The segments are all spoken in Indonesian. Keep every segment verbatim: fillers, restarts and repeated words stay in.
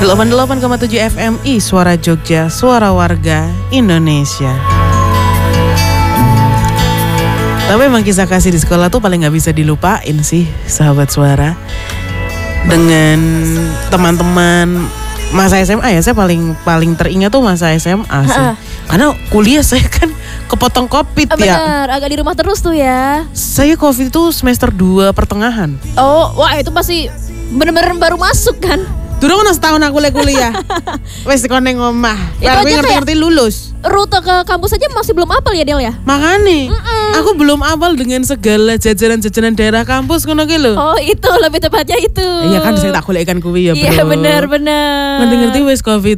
delapan puluh delapan koma tujuh F M I Suara Jogja, suara warga Indonesia. Tapi emang kisah kasih di sekolah tuh paling gak bisa dilupain sih, sahabat suara. Dengan teman-teman masa S M A ya, saya paling paling teringat tuh masa S M A sih. Karena kuliah saya kan kepotong covid oh, ya. Benar, agak di rumah terus tuh ya. Saya covid itu semester dua pertengahan. Oh, wah itu masih bener-bener baru masuk kan? Dulu kan setahun aku kuliah. Wes tekan ning omah. Aku ngerti-ngerti lulus. Rute ke kampus aja masih belum apal ya Del ya? Makanya aku belum apal dengan segala jajanan-jajanan daerah kampus ngono ki lho. Oh, itu lebih tepatnya itu. Iya kan saya tak golekkan kuwi ya, Bro. Iya benar-benar. Ngerti-ngerti wes covid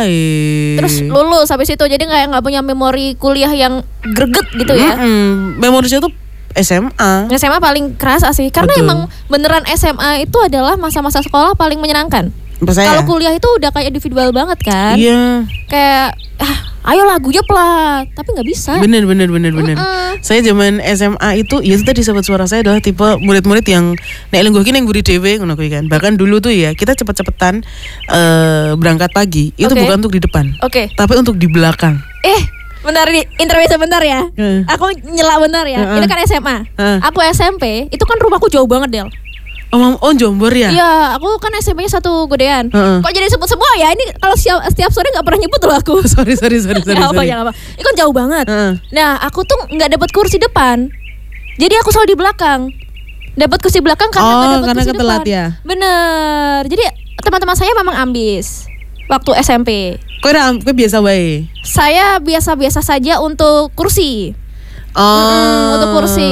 wae. Terus lulus habis itu jadi kayak enggak punya memori kuliah yang greget gitu ya. Mm-mm. Memori saya tuh S M A. S M A paling kerasa sih. Karena Betul. emang beneran S M A itu adalah masa-masa sekolah paling menyenangkan. Kalau kuliah itu udah kayak individual banget kan. Iya. Kayak ah, ayolah guyup lah, tapi nggak bisa. Bener bener bener bener. Mm-mm. Saya zaman S M A itu, ya itu tadi sahabat suara saya adalah tipe murid-murid yang nek lenggoh ki ning mburi dhewe ngono kuwi kan. Bahkan dulu tuh ya kita cepet-cepetan uh, berangkat pagi. Itu okay. bukan untuk di depan. Oke. Okay. Tapi untuk di belakang. Eh, bentar nih, intermezzo bentar ya. Uh. Aku nyela bentar ya. Uh-uh. Ini kan S M A. Uh. Aku S M P, itu kan rumahku jauh banget, Del. Oh, oh Jombor ya? Iya, aku kan S M P-nya satu Godean. Uh-uh. Kok jadi sebut semua ya? Ini kalau setiap, setiap sore nggak pernah nyebut loh aku. sorry sorry sorry sorry. Ya apa sorry. ya apa. Itu kan jauh banget. Uh-uh. Nah, aku tuh nggak dapat kursi depan. Jadi aku selalu di belakang. Dapat kursi belakang karena nggak oh, dapat karena kursi ketelat depan. ya? Bener. Jadi teman-teman saya memang ambis waktu S M P. Kau kau biasa wae. Saya biasa-biasa saja untuk kursi. Oh. Mm-mm, untuk kursi.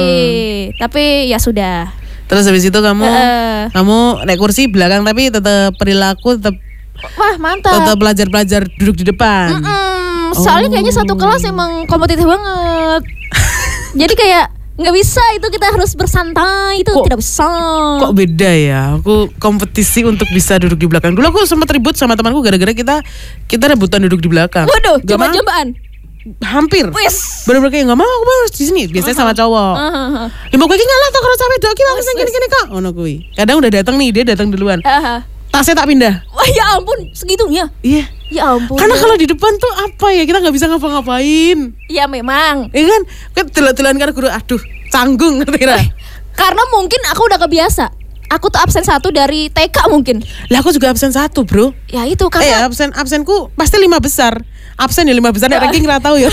Tapi ya sudah. Terus habis itu kamu Uh. kamu naik kursi belakang tapi tetap perilaku tetap Wah, mantap. tetap pelajar-pelajar duduk di depan. Mm-mm, soalnya kayaknya satu kelas emang kompetitif banget. Jadi kayak nggak bisa itu, kita harus bersantai itu Kok- tidak bisa. Kok beda ya? Aku kompetisi untuk bisa duduk di belakang. Dulu aku sempat ribut sama temanku gara-gara kita kita rebutan duduk di belakang. Waduh, Gak mau. coba-cobaan. Hampir. Wis. Bener-bener kayak nggak mau, aku mau harus di sini. Biasanya sama cowok. Uh-huh. Ya mau kayak ngalah tuh kalau sampai dok kita Wis, kesini wis. gini kok. Ono kuwi. Kadang udah datang nih, dia datang duluan. Uh-huh. Tasnya tak pindah. Wah ya ampun, segitunya. Iya. Ya ampun. Karena kalau di depan tuh apa ya, kita nggak bisa ngapa-ngapain. Ya memang. Iya kan? Kan telan-telan karena guru, aduh canggung ngerti nggak? Karena mungkin aku udah kebiasa. Aku tuh absen satu dari T K mungkin. Lah aku juga absen satu bro. Ya itu Eh karena absen absenku pasti lima besar. Absen ya lima besar, nek ranking nggak tahu ya.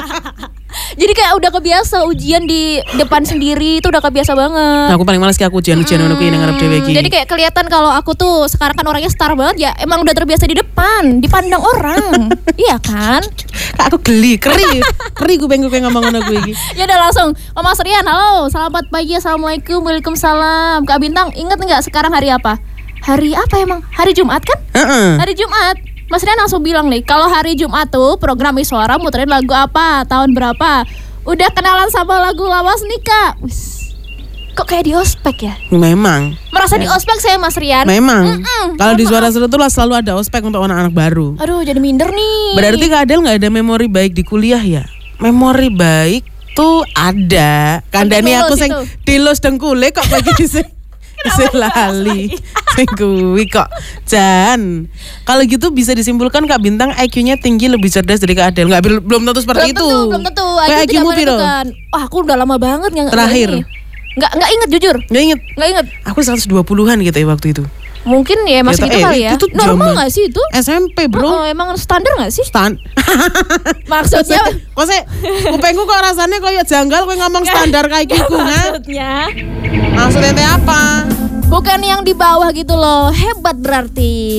jadi kayak udah kebiasa ujian di depan sendiri, itu udah kebiasa banget. Nah, aku paling males kayak aku ujian-ujian ngono kuwi nang ngarep dhewe iki. Jadi kayak kelihatan kalau aku tuh sekarang kan orangnya star banget ya, emang udah terbiasa di depan, dipandang orang. Iya kan? Kak aku geli, keri. Keri gue pengen gue ngomong ngono kuwi iki. Ya udah langsung, oh Mas Rian, halo, selamat pagi, assalamualaikum, waalaikumsalam. Kak Bintang, inget nggak sekarang hari apa? Hari apa emang? Hari Jumat kan? Heeh. Hari Jumat. Mas Rian langsung bilang nih, kalau hari Jumat tuh program Iswara muterin lagu apa, tahun berapa? Udah kenalan sama lagu lawas nih Kak. Wis. Kok kayak di ospek ya? Memang. Merasa di ospek saya Mas Rian. Memang. Mm-mm. Kalau di Mohon Suara Seru tuh lah selalu ada ospek untuk anak-anak baru. Aduh, jadi minder nih. Berarti Kak Adel nggak ada memori baik di kuliah ya? Memori baik tuh ada. Kandani Sampai aku lulus sing itu. dilus dengkule kok lagi sing sing lali. Sing kuwi kok. Jan. Kalau gitu bisa disimpulkan Kak Bintang I Q-nya tinggi, lebih cerdas dari Kak Adel. Nggak belum tentu seperti belum itu. tentu, belum tentu. Kayak Aku I Q-mu tidak piro? menentukan. Wah, aku udah lama banget nggak Terakhir. Nggak nggak inget jujur. Nggak inget. Nggak inget. Aku seratus dua puluhan gitu ya waktu itu. Mungkin ya masih Ternyata, gitu eh, kali ya. itu tuh Normal zaman nggak sih itu? S M P bro. Oh, emang standar nggak sih? Stan. Maksudnya Kok sih kupengku kok rasanya kayak janggal kowe ngomong standar kayak gitu ha? maksudnya Maksudnya teh apa? bukan yang di bawah gitu loh. Hebat berarti.